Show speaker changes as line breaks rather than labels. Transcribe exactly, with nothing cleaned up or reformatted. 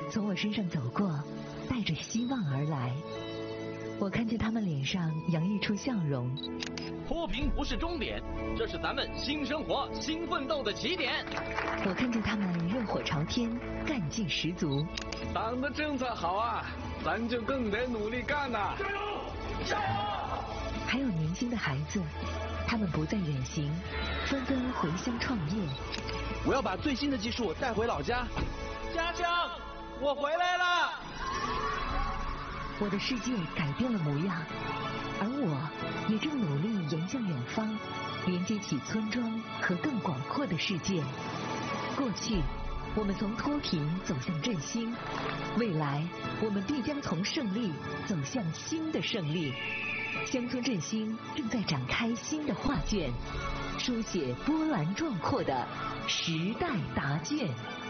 从我身上走过，带着希望而来。我看见他们脸上洋溢出笑容。
脱贫不是终点，这是咱们新生活、新奋斗的起点。
我看见他们热火朝天，干劲十足。
党的政策好啊，咱就更得努力干呐！
加油！加油！
还有年轻的孩子，他们不再远行，纷纷回乡创业。
我要把最新的技术带回老家。
家乡，我回来了！
我的世界改变了模样，而我也正努力沿向远方，连接起村庄和更广阔的世界。过去，我们从脱贫走向振兴，未来，我们必将从胜利走向新的胜利。乡村振兴正在展开新的画卷，书写波澜壮阔的时代答卷。